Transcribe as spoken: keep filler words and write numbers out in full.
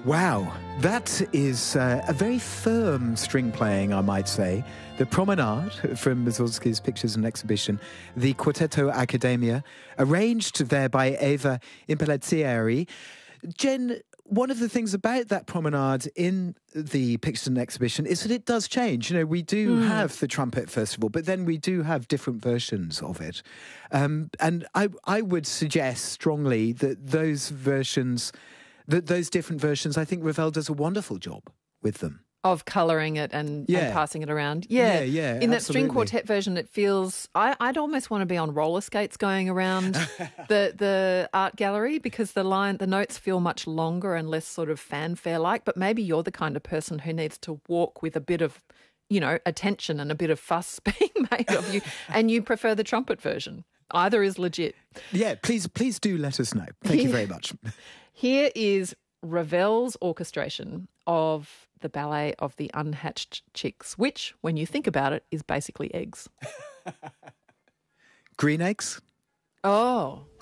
Wow, that is uh, a very firm string playing, I might say. The Promenade from Mussorgsky's Pictures and Exhibition, the Quartetto Accademia, arranged there by Eva Impellizieri. Jen, one of the things about that promenade in the Pictures and Exhibition is that it does change. You know, we do mm. have the Trumpet Festival, but then we do have different versions of it. Um, and I, I would suggest strongly that those versions... That those different versions, I think Ravel does a wonderful job with them. Of colouring it and, yeah. and passing it around. Yeah, yeah, yeah In that absolutely. string quartet version, it feels... I, I'd almost want to be on roller skates going around the the art gallery because the line, the notes feel much longer and less sort of fanfare-like, but maybe you're the kind of person who needs to walk with a bit of, you know, attention and a bit of fuss being made of you, and you prefer the trumpet version. Either is legit. Yeah, please, please do let us know. Thank you very much. Here is Ravel's orchestration of the ballet of the Unhatched Chicks, which, when you think about it, is basically eggs. Green eggs? Oh,